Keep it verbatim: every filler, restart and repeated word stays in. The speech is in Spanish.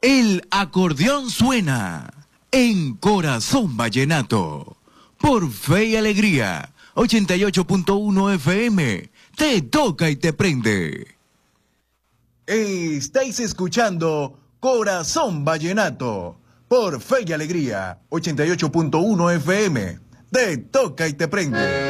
El acordeón suena en Corazón Vallenato. Por Fe y Alegría, ochenta y ocho punto uno F M. Te toca y te prende. Estáis escuchando Corazón Vallenato. Por Fe y Alegría, ochenta y ocho punto uno F M. Te toca y te prende.